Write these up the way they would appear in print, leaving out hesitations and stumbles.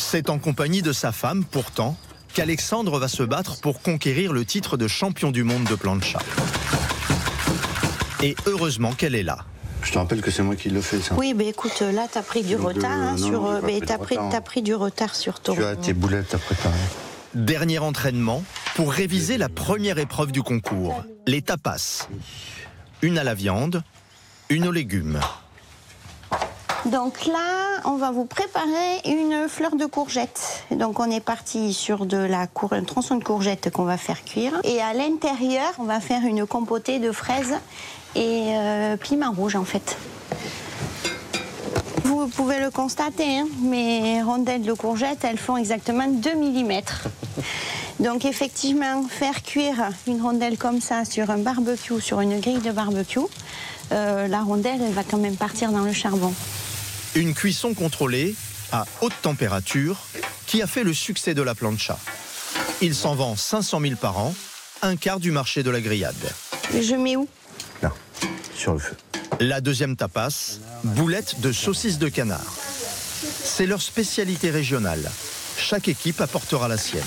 C'est en compagnie de sa femme, pourtant, qu'Alexandre va se battre pour conquérir le titre de champion du monde de plancha. Et heureusement qu'elle est là. Je te rappelle que c'est moi qui le fais, ça. Oui, mais écoute, là, t'as pris du retard t'as pris du retard sur ton... Tu as tes boulettes à préparer. Dernier entraînement pour réviser la première épreuve du concours, les tapas. Une à la viande, une aux légumes. Donc là, on va vous préparer une fleur de courgette. Donc on est parti sur un tronçon de courgette qu'on va faire cuire. Et à l'intérieur, on va faire une compotée de fraises et piment rouge en fait. Vous pouvez le constater, hein, mes rondelles de courgettes, elles font exactement 2 mm. Donc effectivement, faire cuire une rondelle comme ça sur un barbecue, sur une grille de barbecue, la rondelle, elle va quand même partir dans le charbon. Une cuisson contrôlée, à haute température, qui a fait le succès de la plancha. Il s'en vend 500 000 par an, un quart du marché de la grillade. Je mets où? Là, sur le feu. La deuxième tapas, boulettes de saucisses de canard. C'est leur spécialité régionale. Chaque équipe apportera la sienne.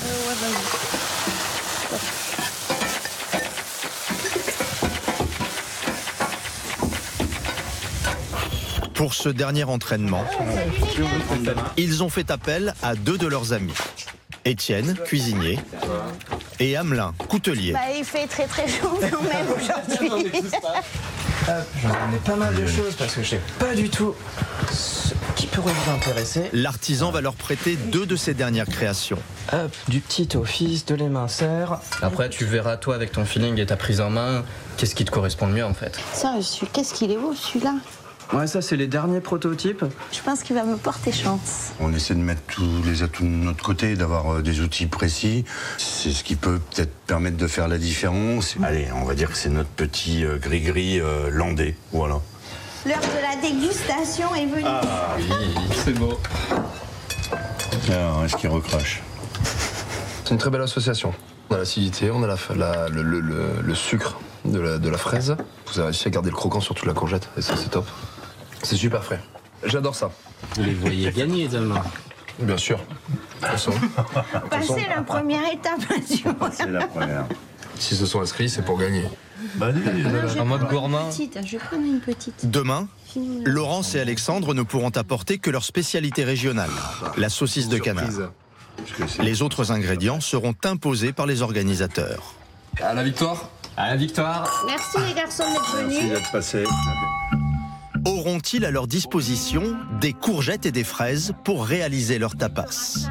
Pour ce dernier entraînement, ils ont fait appel à 2 de leurs amis. Étienne, cuisinier, et Hamelin, coutelier. Il fait très très chaud quand même aujourd'hui. J'en ai pas mal de choses parce que je sais pas du tout ce qui pourrait vous intéresser. L'artisan va leur prêter 2 de ses dernières créations. Hop, du petit office, de l'éminceur. Après, tu verras, toi, avec ton feeling et ta prise en main, qu'est-ce qui te correspond le mieux, en fait. Ça, qu'est-ce qu'il est beau celui-là? Ouais, ça, c'est les derniers prototypes. Je pense qu'il va me porter chance. On essaie de mettre tous les atouts de notre côté, d'avoir des outils précis. C'est ce qui peut peut-être permettre de faire la différence. Allez, on va dire que c'est notre petit gris-gris landais, voilà. L'heure de la dégustation est venue. Ah oui, c'est beau. Alors, est-ce qu'il recrache? C'est une très belle association. On a l'acidité, on a le sucre de la fraise. Vous avez réussi à garder le croquant sur toute la courgette, et ça, c'est top. C'est super frais. J'adore ça. Vous les voyez gagner demain. Bien sûr. Passer la première étape, C'est la première. S'ils se sont inscrits, c'est pour gagner. En mode gourmand. Je vais prendre une petite. Demain, Laurence et Alexandre ne pourront apporter que leur spécialité régionale, la saucisse de canard. Les autres ingrédients seront imposés par les organisateurs. À la victoire. À la victoire. Merci les garçons d'être Merci venus. d'être passé. Auront-ils à leur disposition des courgettes et des fraises pour réaliser leur tapas?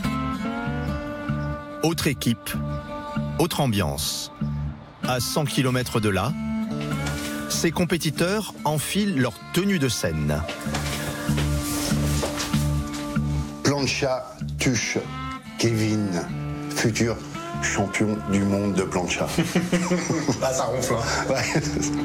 Autre équipe, autre ambiance. À 100 km de là, ces compétiteurs enfilent leur tenue de scène. Plancha Tuche, Kevin, futur champion du monde de plancha. Ça ronfle. Ouais.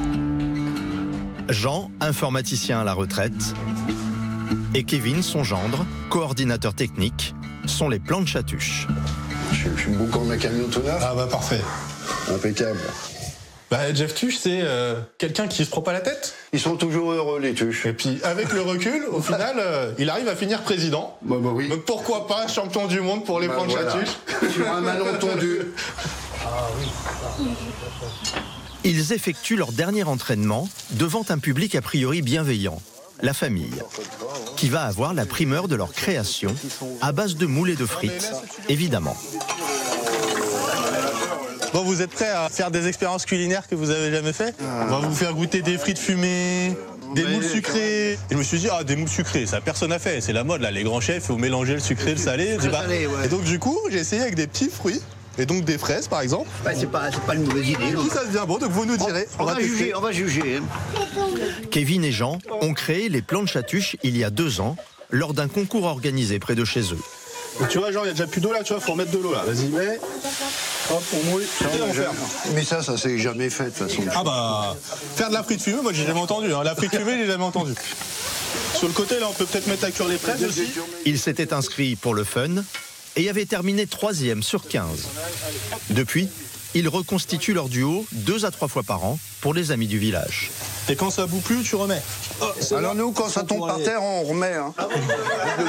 Jean, informaticien à la retraite, et Kevin, son gendre, coordinateur technique, sont les planchatuches. Je suis beau comme un camion tout neuf. Ah bah parfait. Impeccable. Jeff Tuche, c'est quelqu'un qui se prend pas la tête. Ils sont toujours heureux, les tuches. Et puis, avec le recul, au final, il arrive à finir président. Bah oui. Donc pourquoi pas champion du monde pour les planchatuches. Sur un malentendu. Ils effectuent leur dernier entraînement devant un public a priori bienveillant, la famille, qui va avoir la primeur de leur création à base de moules et de frites, évidemment. Bon, vous êtes prêts à faire des expériences culinaires que vous avez jamais fait? On va vous faire goûter des frites fumées, des moules sucrées. Et je me suis dit, des moules sucrées, ça personne n'a fait. C'est la mode, là, les grands chefs, il faut mélanger le sucré et le salé. Et donc, du coup, j'ai essayé avec des petits fruits. Et donc des fraises, par exemple. C'est pas une mauvaise idée. Tout ça devient bon, donc vous nous direz. On va juger. Kevin et Jean ont créé les planchatuches il y a 2 ans, lors d'un concours organisé près de chez eux. Donc, tu vois, genre, il y a déjà plus d'eau là, tu vois, faut remettre de l'eau là. Vas-y, mets. Hop, on mouille. Et on ferme. Mais ça s'est jamais fait de toute façon. Faire de la frite fumée, moi j'ai jamais entendu. Hein. La frite fumée, j'ai jamais entendu. Sur le côté, là, on peut peut-être mettre à cuire les fraises aussi. Ils s'étaient inscrits pour le fun et avaient terminé 3e sur 15. Depuis, ils reconstituent leur duo 2 à 3 fois par an pour les amis du village. Et quand ça bout plus, tu remets. Alors nous, quand ça tombe par terre, on remet. Hein.